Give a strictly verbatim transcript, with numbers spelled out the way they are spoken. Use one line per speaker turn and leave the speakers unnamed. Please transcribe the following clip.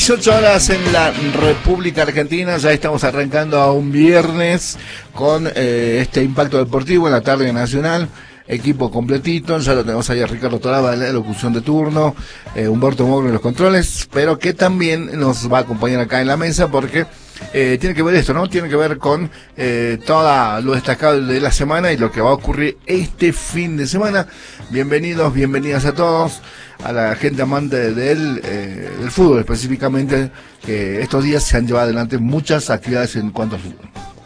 dieciocho horas en la República Argentina, ya estamos arrancando a un viernes con eh, este impacto deportivo en la tarde nacional, equipo completito, ya lo tenemos ahí a Ricardo Toraba en la locución de turno, eh, Humberto Mogro en los controles, pero que también nos va a acompañar acá en la mesa porque eh, tiene que ver esto, ¿no? Tiene que ver con eh, todo lo destacado de la semana y lo que va a ocurrir este fin de semana. Bienvenidos, bienvenidas a todos, a la gente amante del, eh, del fútbol específicamente, que estos días se han llevado adelante muchas actividades en cuanto al fútbol.